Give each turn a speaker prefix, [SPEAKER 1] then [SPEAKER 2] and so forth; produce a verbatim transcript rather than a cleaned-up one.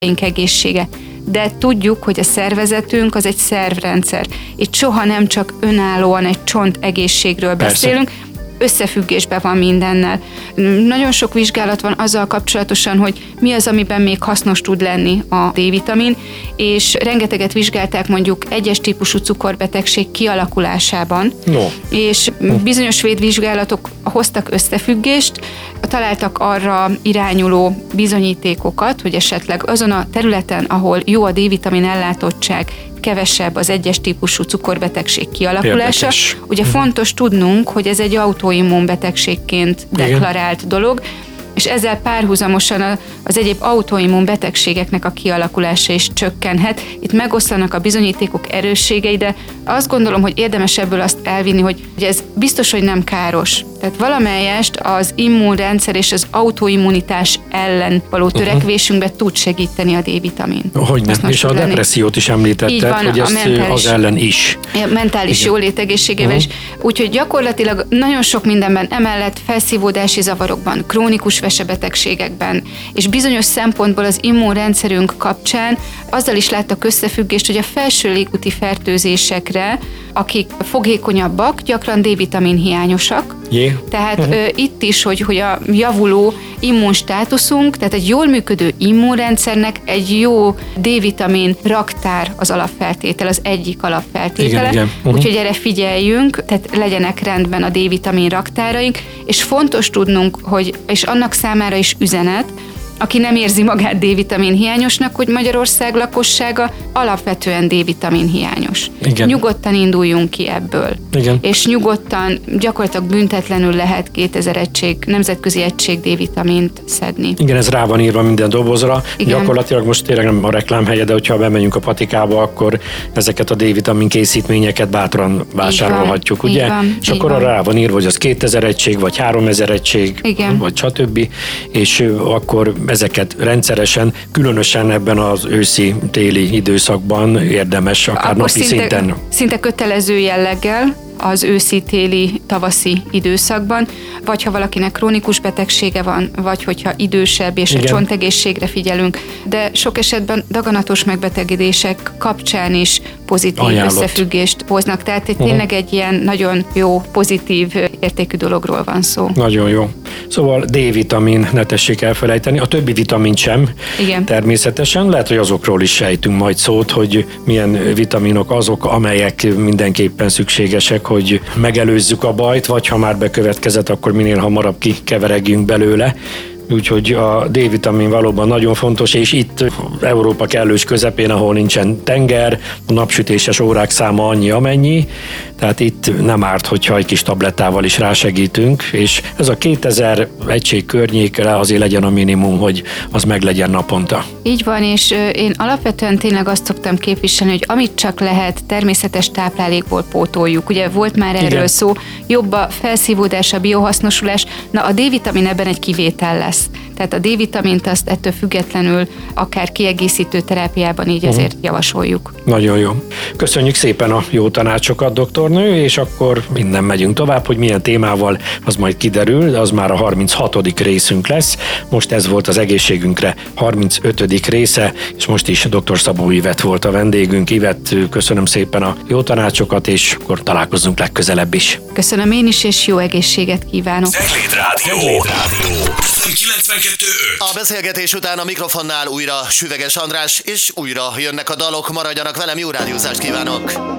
[SPEAKER 1] egészsége. De tudjuk, hogy a szervezetünk az egy szervrendszer. Itt soha nem csak önállóan egy csont egészségről beszélünk, Persze. összefüggésben van mindennel. Nagyon sok vizsgálat van azzal kapcsolatosan, hogy mi az, amiben még hasznos tud lenni a D-vitamin, és rengeteget vizsgálták mondjuk egyes típusú cukorbetegség kialakulásában, no. és bizonyos svéd vizsgálatok hoztak összefüggést, találtak arra irányuló bizonyítékokat, hogy esetleg azon a területen, ahol jó a D-vitamin ellátottság, kevesebb az egyes típusú cukorbetegség kialakulása. Érdekes. Ugye uh-huh. fontos tudnunk, hogy ez egy autoimmunbetegségként deklarált Igen. dolog, és ezzel párhuzamosan az egyéb autoimmun betegségeknek a kialakulása is csökkenhet. Itt megoszlanak a bizonyítékok erősségei, de azt gondolom, hogy érdemes ebből azt elvinni, hogy ez biztos, hogy nem káros. Tehát valamelyest az immunrendszer és az autoimmunitás ellen való törekvésünkbe uh-huh. tud segíteni a D-vitamin.
[SPEAKER 2] Hogyne, és a depressziót is említetted, van, hogy ezt mentális, az ellen is.
[SPEAKER 1] A mentális jólét egészségével uh-huh. is. Úgyhogy gyakorlatilag nagyon sok mindenben emellett felszívódási zavarokban, krónikus vesebetegségekben, és bizonyos szempontból az immunrendszerünk kapcsán azzal is láttak összefüggést, hogy a felső légúti fertőzésekre, akik fogékonyabbak, gyakran D-vitamin hiányosak.
[SPEAKER 2] Jé.
[SPEAKER 1] Tehát uh-huh. ö, itt is, hogy, hogy a javuló immunstátuszunk, tehát egy jól működő immunrendszernek egy jó D-vitamin raktár az alapfeltétel, az egyik alapfeltétele. Igen, igen. Uh-huh. Úgyhogy erre figyeljünk, tehát legyenek rendben a D-vitamin raktáraink, és fontos tudnunk, hogy, és annak számára is üzenet, aki nem érzi magát D-vitamin hiányosnak, hogy Magyarország lakossága alapvetően D-vitamin hiányos. Igen. Nyugodtan induljunk ki ebből. Igen. És nyugodtan, gyakorlatilag büntetlenül lehet kétezer egység, nemzetközi egység D-vitamint szedni.
[SPEAKER 2] Igen, ez rá van írva minden dobozra. Igen. Gyakorlatilag most tényleg nem a reklám-helye, de hogyha bemegyünk a patikába, akkor ezeket a D-vitamin készítményeket bátran vásárolhatjuk, ugye?
[SPEAKER 1] Van,
[SPEAKER 2] és akkor
[SPEAKER 1] van.
[SPEAKER 2] rá van írva, hogy az kétezer egység, vagy háromezer egység, Igen. vagy stb. És akkor ezeket rendszeresen, különösen ebben az őszi-téli időszakban érdemes akár
[SPEAKER 1] Akkor
[SPEAKER 2] napi
[SPEAKER 1] szinte,
[SPEAKER 2] szinten.
[SPEAKER 1] Szinte kötelező jelleggel az őszi-téli, tavaszi időszakban, vagy ha valakinek krónikus betegsége van, vagy hogyha idősebb és Igen. a csontegészségre figyelünk, de sok esetben daganatos megbetegedések kapcsán is pozitív Ajánlott. összefüggést hoznak. Tehát itt uh-huh. tényleg egy ilyen nagyon jó, pozitív értékű dologról van szó.
[SPEAKER 2] Nagyon jó. Szóval D-vitamin ne tessék elfelejteni, a többi vitamin sem. Igen. Természetesen. Lehet, hogy azokról is sejtünk majd szót, hogy milyen vitaminok azok, amelyek mindenképpen szükségesek, hogy megelőzzük a bajt, vagy ha már bekövetkezett, akkor minél hamarabb kikeveregjünk belőle. Úgyhogy a D-vitamin valóban nagyon fontos, és itt Európa kellős közepén, ahol nincsen tenger, a napsütéses órák száma annyi amennyi, tehát itt nem árt, hogyha egy kis tablettával is rásegítünk, és ez a kétezer egység környékre azért legyen a minimum, hogy az meg legyen naponta.
[SPEAKER 1] Így van, és én alapvetően tényleg azt szoktam képviselni, hogy amit csak lehet, természetes táplálékból pótoljuk. Ugye volt már erről Igen. szó, jobb a felszívódás, a biohasznosulás, na a D-vitamin ebben egy kivétel lesz. Tehát a D-vitamint azt ettől függetlenül akár kiegészítő terápiában így uh-huh. azért javasoljuk.
[SPEAKER 2] Nagyon jó. Köszönjük szépen a jó tanácsokat, doktornő, és akkor innen megyünk tovább, hogy milyen témával az majd kiderül, az már a harminchatodik részünk lesz. Most ez volt az egészségünkre harmincötödik része, és most is dr. Szabó Ivett volt a vendégünk. Ivett, köszönöm szépen a jó tanácsokat, és akkor találkozzunk legközelebb is.
[SPEAKER 1] Köszönöm én is, és jó egészséget kívánok.
[SPEAKER 3] Cegléd Rádió. Rádió. kilencvenkettő öt.
[SPEAKER 4] A beszélgetés után a mikrofonnál újra Süveges András, és újra jönnek a dalok, maradjanak velem, jó rádiózást kívánok!